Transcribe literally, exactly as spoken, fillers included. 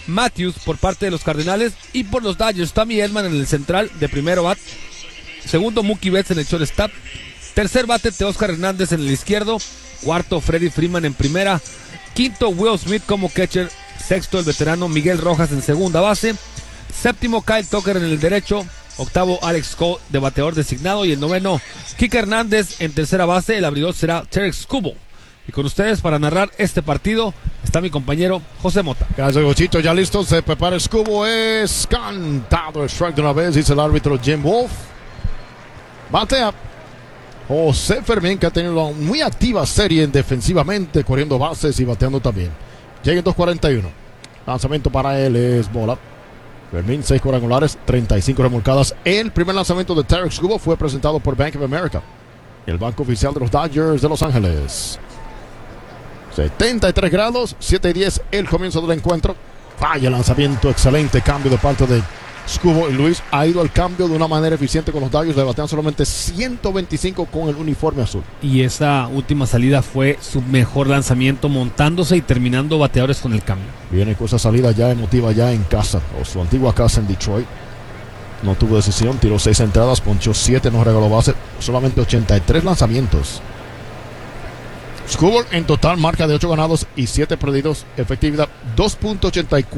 Matthews por parte de los Cardenales, y por los Dodgers, Tommy Edman en el central de primero bat. Segundo, Mookie Betts en el shortstop. Tercer bate, Teóscar Hernández en el izquierdo. Cuarto, Freddie Freeman en primera. Quinto, Will Smith como catcher. Sexto, el veterano Miguel Rojas en segunda base. Séptimo, Kyle Tucker en el derecho. Octavo, Alex Cole de bateador designado. Y el noveno, Kike Hernández en tercera base. El abridor será Tarik Skubal. Y con ustedes para narrar este partido está mi compañero José Mota. Gracias, Gochito. Ya listo, se prepara Skubal. Es cantado el strike de una vez, dice el árbitro Jim Wolf. Batea José Fermín, que ha tenido una muy activa serie defensivamente, corriendo bases y bateando también. Llega en dos cuarenta y uno. Lanzamiento para él es bola. Fermín, seis cuadrangulares, treinta y cinco remolcadas. El primer lanzamiento de Tarik Skubal fue presentado por Bank of America, el banco oficial de los Dodgers de Los Ángeles. setenta y tres grados, siete y diez el comienzo del encuentro. Vaya lanzamiento, excelente cambio de parte de Skubal. Y Luis ha ido al cambio de una manera eficiente con los Dodgers. Le batean solamente ciento veinticinco con el uniforme azul. Y esa última salida fue su mejor lanzamiento, montándose y terminando bateadores con el cambio. Viene con esa salida ya emotiva ya en casa, o su antigua casa en Detroit. No tuvo decisión, tiró seis entradas, ponchó siete, no regaló base, solamente ochenta y tres lanzamientos. Skubal en total marca de ocho ganados y siete perdidos, efectividad dos punto ochenta y cuatro.